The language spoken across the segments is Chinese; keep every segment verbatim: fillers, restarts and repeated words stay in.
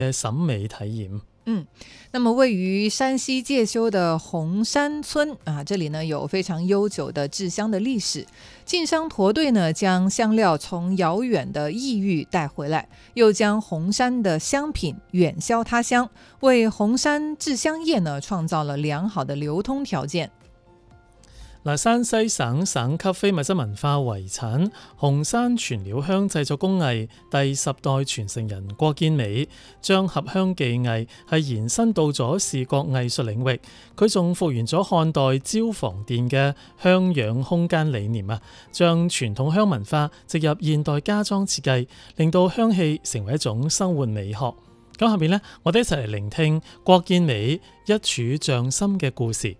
嘅審美體驗。 嗯，那么位于山西介休的红山村啊，这里呢有非常悠久的制香的历史。进香驼队呢将香料从遥远的异域带回来，又将红山的香品远销他乡，为红山制香业呢创造了良好的流通條件。 嗱，山西省省級非物質文化遺產紅山全料香製作工藝第十代傳承人郭建美，將合香技藝係延伸到咗視覺藝術領域。佢仲復原咗漢代焦房殿嘅香養空間理念啊，將傳統香文化植入現代家裝設計，令到香氣成為一種生活美學。咁下面呢，我哋一齊嚟聆聽郭建美一柱匠心嘅故事。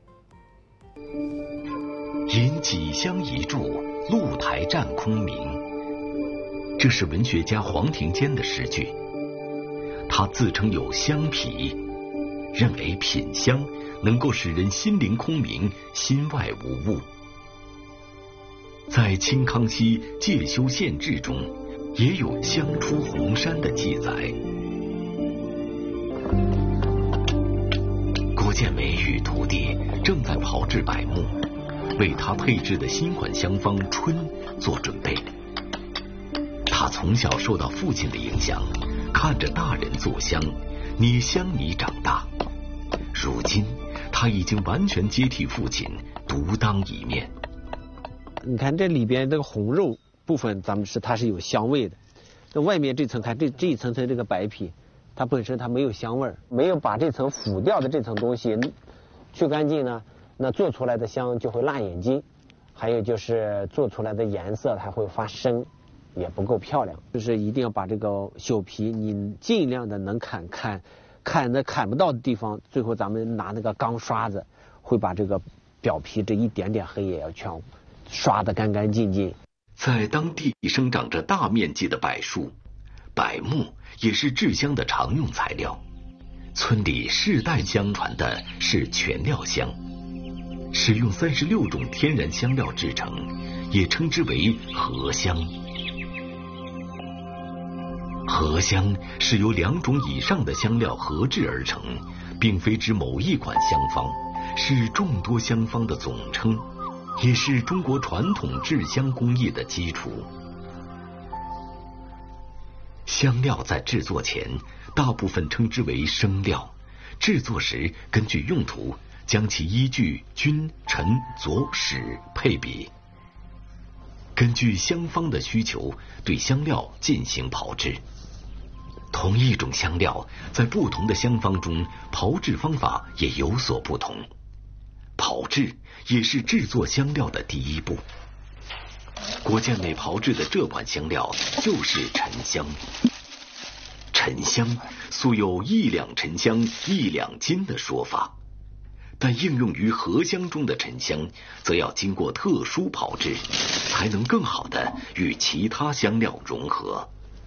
引几香一柱，露台占空明。这是文学家黄庭坚的诗句。他自称有香脾，认为品香能够使人心灵空明，心外无物。在清康熙《介休县志》中，也有香出红山的记载。郭建美与徒弟正在炮制柏木，为他配制的新款香方春做准备。他从小受到父亲的影响，看着大人做香，捏香泥长大。如今他已经完全接替父亲，独当一面。 你看这里边这个红肉部分，咱们是它是有香味的。这外面这层看这这一层层这个白皮，它本身它没有香味，没有把这层腐掉的这层东西去干净呢，那做出来的香就会辣眼睛，还有就是做出来的颜色它会发深，也不够漂亮。就是一定要把这个朽皮，你尽量的能砍砍砍的砍不到的地方，最后咱们拿那个钢刷子，会把这个表皮这一点点黑也要全刷得干干净净。 在当地生长着大面积的柏树，柏木也是制香的常用材料。村里世代相传的是全料香，使用三十六种天然香料制成，也称之为合香。合香是由两种以上的香料合制而成，并非指某一款香方，是众多香方的总称，也是中国传统制香工艺的基础。香料在制作前大部分称之为生料，制作时根据用途将其依据君、臣、佐、使配比，根据香方的需求对香料进行炮制。同一种香料在不同的香方中炮制方法也有所不同，炮制也是制作香料的第一步。郭建美炮制的这款香料就是沉香。沉香素有一两沉香一两金的说法，但应用于合香中的沉香则要经过特殊炮制，才能更好的与其他香料融合。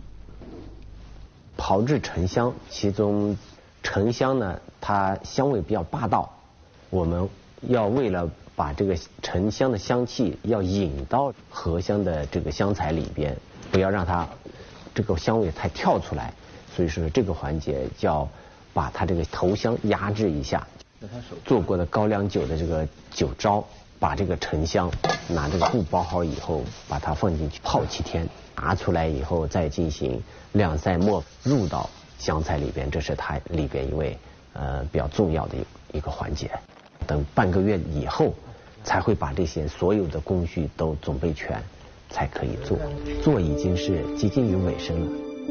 炮制沉香，其中沉香呢，它香味比较霸道，我们要为了把这个沉香的香气要引到合香的这个香材里边，不要让它这个香味太跳出来，所以说这个环节叫把它这个头香压制一下。做过的高粱酒的这个酒糟，把这个沉香拿这个布包好以后，把它放进去泡七天，拿出来以后再进行晾晒末入到香材里边，这是它里边一位呃比较重要的一个环节。等半个月以后，才会把这些所有的工序都准备全，才可以做。做已经是接近于尾声了。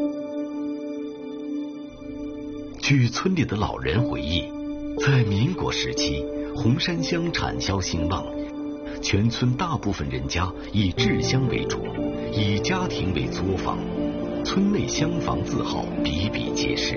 据村里的老人回忆，在民国时期，红山香产销兴旺，全村大部分人家以制香为主，以家庭为作坊，村内香坊字号比比皆是。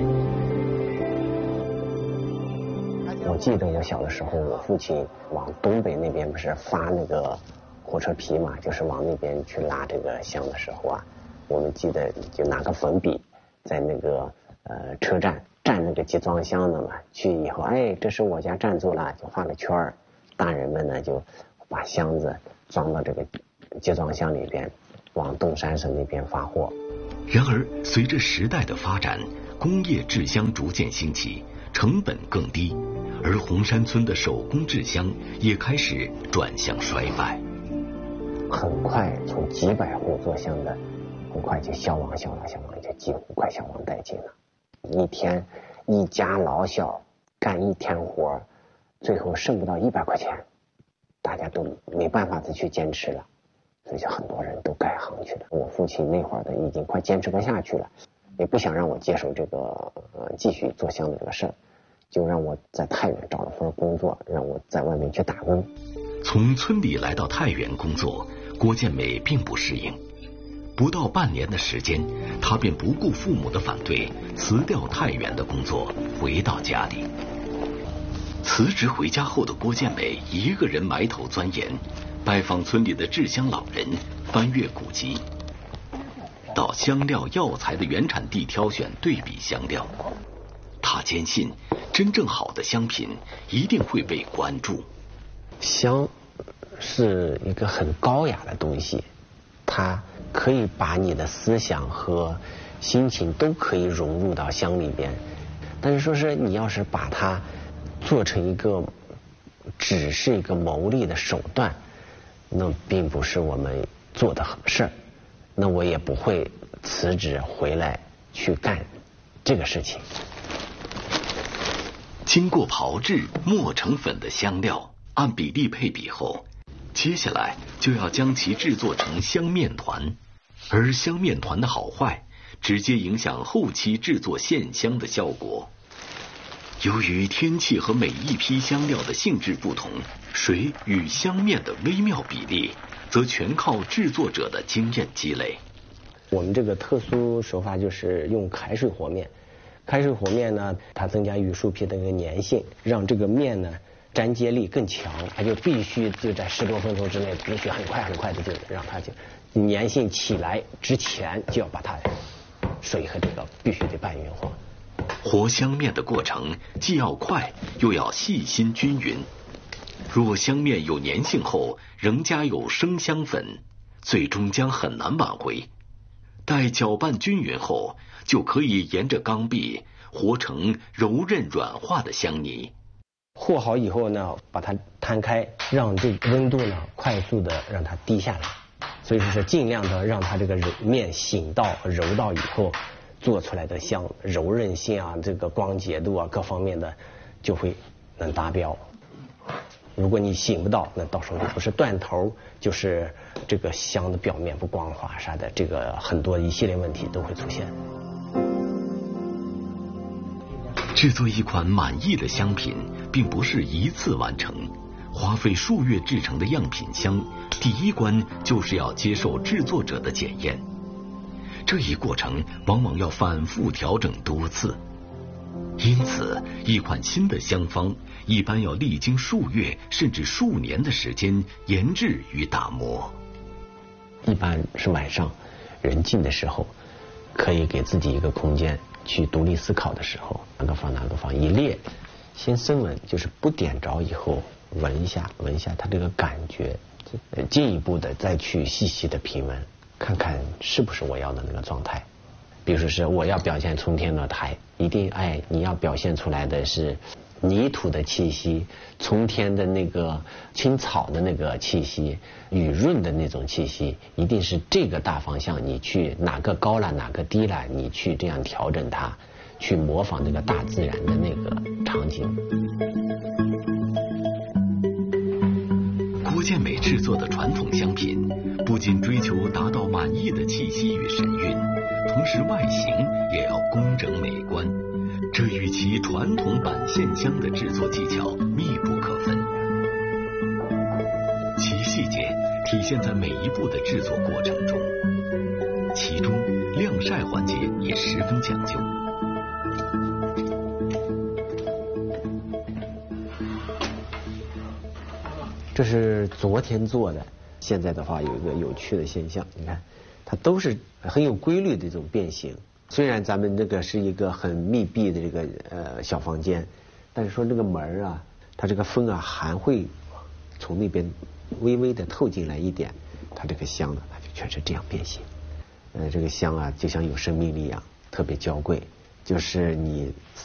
我记得我小的时候，我父亲往东北那边不是发那个火车皮嘛，就是往那边去拉这个香的时候啊，我们记得就拿个粉笔在那个呃车站蘸那个集装箱的嘛，去以后，哎，这是我家占住了，就画个圈儿，大人们呢就把箱子装到这个集装箱里边，往东三省那边发货。 然而，随着时代的发展， 工业制香逐渐兴起，成本更低，而红山村的手工制香也开始转向衰败。 很快从几百户做香的，很快就消亡消亡消亡，就几乎快消亡殆尽了。一天一家老小干一天活，最后剩不到一百块钱，大家都没办法再去坚持了，所以就很多人都改行去了。我父亲那会儿的已经快坚持不下去了，也不想让我接手这个呃继续做香的这个事儿，就让我在太原找了份工作，让我在外面去打工。 从村里来到太原工作，郭建美并不适应。不到半年的时间，他便不顾父母的反对，辞掉太原的工作，回到家里。辞职回家后的郭建美一个人埋头钻研，拜访村里的制香老人，翻阅古籍，到香料药材的原产地挑选对比香料。他坚信，真正好的香品一定会被关注。 香是一个很高雅的东西，它可以把你的思想和心情都可以融入到香里边，但是说是你要是把它做成一个只是一个牟利的手段，那并不是我们做的事儿，那我也不会辞职回来去干这个事情。 经过炮制磨成粉的香料按比例配比后，接下来就要将其制作成香面团，而香面团的好坏直接影响后期制作线香的效果。由于天气和每一批香料的性质不同，水与香面的微妙比例则全靠制作者的经验积累。 我们这个特殊手法就是用开水和面，开水和面呢，它增加玉树皮的一个粘性，让这个面呢粘接力更强，它就必须就在十多分钟之内，必须很快很快的就让它就粘性起来之前，就要把它水和这个必须得拌匀和。 和香面的过程既要快又要细心均匀，若香面有粘性后仍加有生香粉，最终将很难挽回。待搅拌均匀后，就可以沿着缸壁和成柔韧软化的香泥。 和好以后呢，把它摊开，让这个温度呢快速的让它低下来，所以说是尽量的让它这个面醒到柔到以后，做出来的香柔韧性啊，这个光洁度啊各方面的就会能达标。如果你醒不到，那到时候就不是断头，就是这个香的表面不光滑啥的，这个很多一系列问题都会出现。 制作一款满意的香品并不是一次完成，花费数月制成的样品香，第一关就是要接受制作者的检验。这一过程往往要反复调整多次，因此一款新的香方一般要历经数月甚至数年的时间研制与打磨。 一般是晚上人静的时候，可以给自己一个空间去独立思考的时候，哪个放哪个放一列，先深闻，就是不点着以后闻一下闻一下它这个感觉，进一步的再去细细的品闻，看看是不是我要的那个状态。比如说是我要表现冲天落台，一定哎你要表现出来的是泥土的气息，冲天的那个青草的那个气息，雨润的那种气息，一定是这个大方向，你去哪个高了哪个低了，你去这样调整它，去模仿那个大自然的那个场景。 郭建美制作的传统香品不仅追求达到满意的气息与神韵，同时外形也要工整美观，这与其传统板线香的制作技巧密不可分。其细节体现在每一步的制作过程中，其中晾晒环节也十分讲究。 这是昨天做的，现在的话有一个有趣的现象，你看它都是很有规律的这种变形。虽然咱们这个是一个很密闭的这个呃小房间，但是说这个门啊，它这个风啊还会从那边微微的透进来一点，它这个香呢，它就全是这样变形。呃，这个香啊就像有生命力一样，特别娇贵， 就是你